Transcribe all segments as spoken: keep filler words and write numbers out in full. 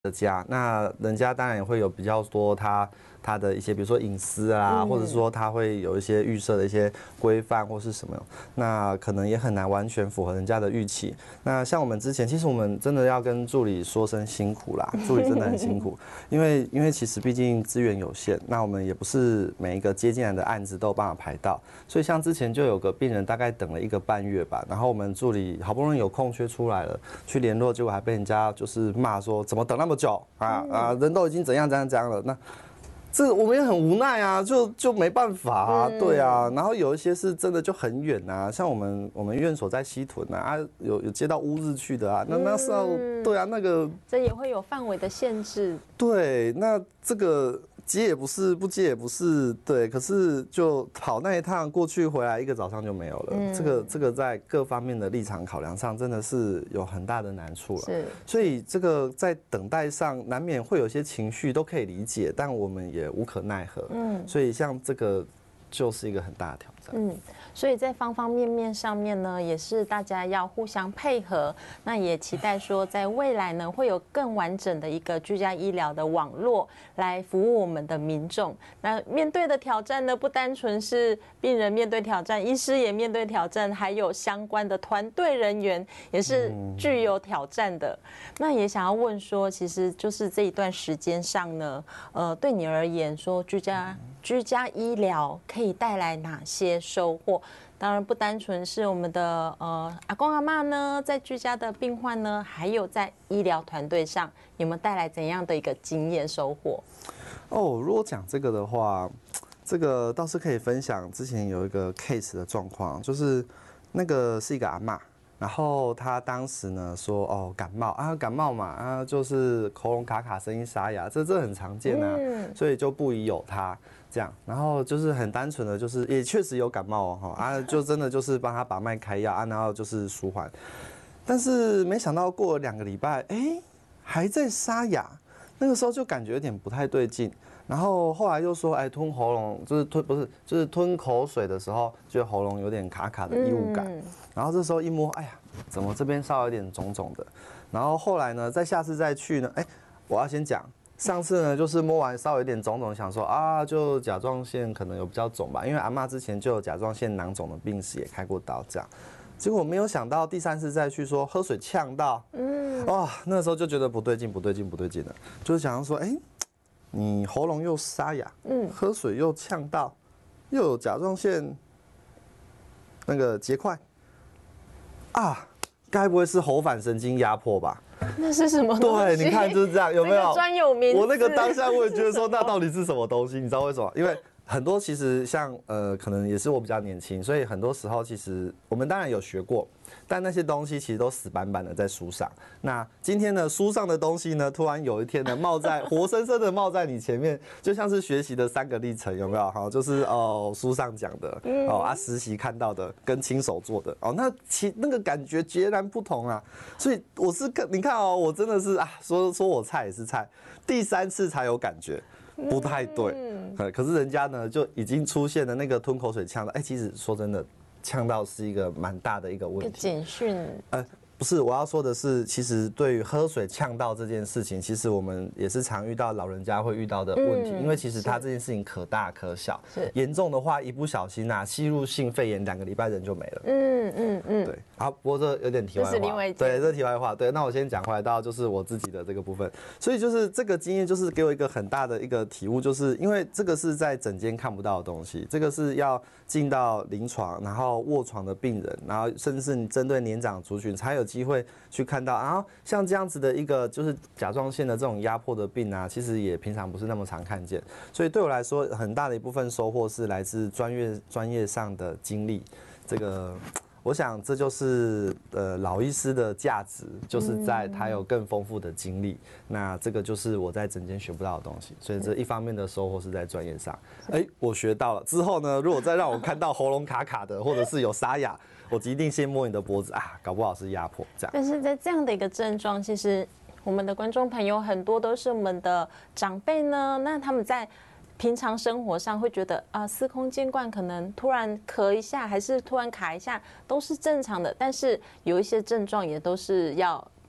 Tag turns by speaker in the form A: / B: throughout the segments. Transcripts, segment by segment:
A: 的家，那人家当然也会有比较多他他的一些，比如说隐私啊，嗯、或者说他会有一些预设的一些规范或是什么，那可能也很难完全符合人家的预期。那像我们之前，其实我们真的要跟助理说声辛苦啦，助理真的很辛苦，因为因为其实毕竟资源有限，那我们也不是每一个接进来的案子都有办法排到，所以像之前就有个病人大概等了一个半月吧，然后我们助理好不容易有空缺出来了，去联络，结果还被人家就是骂说怎么等那么久啊啊，人都已经怎样怎样怎样了，那。这我们也很无奈啊，就就没办法啊，对啊。然后有一些是真的就很远啊，像我们我们院所在西屯啊，啊有有接到乌日去的啊，那那时候对啊，那个
B: 这也会有范围的限制。
A: 对，那这个接也不是，不接也不是，对。可是就跑那一趟过去回来一个早上就没有了，嗯、这个这个在各方面的立场考量上真的是有很大的难处了。
B: 是，
A: 所以这个在等待上难免会有些情绪，都可以理解，但我们也无可奈何。嗯，所以像这个就是一个很大的挑战。
B: 嗯。所以在方方面面上面呢，也是大家要互相配合。那也期待说，在未来呢，会有更完整的一个居家医疗的网络来服务我们的民众。那面对的挑战呢，不单纯是病人面对挑战，医师也面对挑战，还有相关的团队人员也是具有挑战的。那也想要问说，其实就是这一段时间上呢，呃，对你而言说居家。居家医疗可以带来哪些收获？当然不单纯是我们的呃阿公阿嬷呢，在居家的病患呢，还有在医疗团队上有没有带来怎样的一个经验收获？
A: 哦，如果讲这个的话，这个倒是可以分享。之前有一个 case 的状况，就是那个是一个阿嬷。然后他当时呢说哦感冒啊感冒嘛啊就是喉咙卡卡声音沙哑，这这很常见啊，嗯、所以就不宜有他这样。然后就是很单纯的就是也确实有感冒哦啊，就真的就是帮他把脉开药啊，然后就是舒缓。但是没想到过了两个礼拜，哎还在沙哑，那个时候就感觉有点不太对劲。然后后来又说，哎，吞喉咙就是吞不是就是吞口水的时候，觉得喉咙有点卡卡的异物感。嗯、然后这时候一摸，哎呀，怎么这边稍微有点肿肿的？然后后来呢，再下次再去呢，哎，我要先讲，上次呢就是摸完稍微有点肿肿，想说啊，就甲状腺可能有比较肿吧，因为阿嬷之前就有甲状腺囊肿的病史，也开过刀这样。结果没有想到第三次再去说喝水呛到，嗯，哇，那时候就觉得不对劲，不对劲，不对劲了，就是想要说，哎。你喉咙又沙哑，嗯，喝水又呛到，又有甲状腺那个结块，啊，该不会是喉返神经压迫吧？
B: 那是什么东西？
A: 对，你看就是这样，有没有？
B: 专有名词。
A: 我那个当下我也觉得说，那到底是什么东西？你知道为什么？因为很多其实像呃，可能也是我比较年轻，所以很多时候其实我们当然有学过。但那些东西其实都死板板的在书上。那今天呢，书上的东西呢，突然有一天呢，冒在活生生的冒在你前面，就像是学习的三个历程，有没有？好，就是哦，书上讲的，哦啊，实习看到的，跟亲手做的，哦，那其那个感觉截然不同啊。所以我是看，你看哦，我真的是啊，说说我菜也是菜，第三次才有感觉。不太对，可是人家呢就已经出现了那个吞口水呛到，哎，其实说真的。呛到是一个蛮大的一个问题。
B: 简讯，
A: 呃，不是，我要说的是，其实对于喝水呛到这件事情，其实我们也是常遇到老人家会遇到的问题，嗯、因为其实他这件事情可大可小，严重的话一不小心啊，吸入性肺炎两个礼拜人就没了。嗯嗯嗯，对。好，不过这有点题外话，对，这题外话。对，那我先讲回来到就是我自己的这个部分，所以就是这个经验就是给我一个很大的一个体悟，就是因为这个是在诊间看不到的东西，这个是要进到临床，然后卧床的病人，然后甚至是你针对年长族群才有机会去看到。然后像这样子的一个就是甲状腺的这种压迫的病啊，其实也平常不是那么常看见，所以对我来说很大的一部分收获是来自专业专业上的经历，这个。我想这就是呃老医师的价值，就是在他有更丰富的经历。那这个就是我在诊间学不到的东西，所以这一方面的收获是在专业上。哎，我学到了之后呢，如果再让我看到喉咙卡卡的，或者是有沙哑，我一定先摸你的脖子啊，搞不好是压迫这样。
B: 但是在这样的一个症状，其实我们的观众朋友很多都是我们的长辈呢，那他们在。平常生活上会觉得啊，司空见惯，可能突然咳一下，还是突然卡一下，都是正常的。但是有一些症状也都是要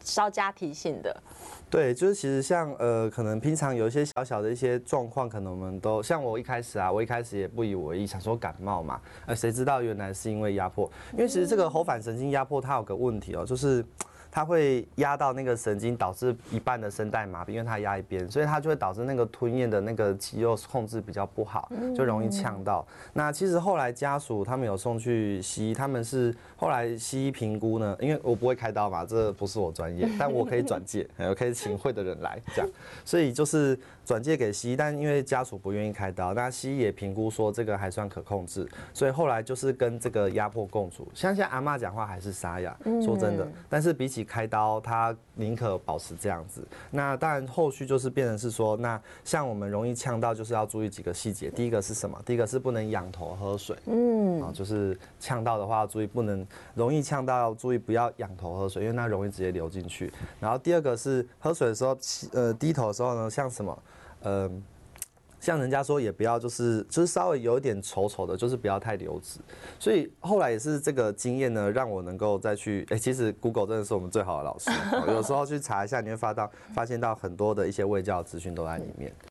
B: 稍加提醒的。
A: 对，就是其实像呃，可能平常有一些小小的一些状况，可能我们都像我一开始啊，我一开始也不以为意，想说感冒嘛，呃，谁知道原来是因为压迫，因为其实这个喉返神经压迫它有个问题哦，就是它会压到那个神经，导致一半的声带麻痹，因为它压一边，所以它就会导致那个吞咽的那个肌肉控制比较不好，就容易呛到。那其实后来家属他们有送去西医，他们是后来西医评估呢，因为我不会开刀嘛，这不是我专业，但我可以转介，我可以请会的人来这样，所以就是转介给西医，但因为家属不愿意开刀，那西医也评估说这个还算可控制，所以后来就是跟这个压迫共处。像现在阿嬷讲话还是沙哑，说真的，但是比起开刀，他宁可保持这样子。那当然后续就是变成是说，那像我们容易呛到，就是要注意几个细节。第一个是什么？第一个是不能仰头喝水，嗯，啊，就是呛到的话要注意不能容易呛到，要注意不要仰头喝水，因为那容易直接流进去。然后第二个是喝水的时候，呃，低头的时候呢，像什么，呃。像人家说也不要就是就是稍微有一点稠稠的，就是不要太流质。所以后来也是这个经验呢，让我能够再去哎、欸，其实 Google 真的是我们最好的老师。有时候去查一下，你会发到发现到很多的一些卫教资讯都在里面。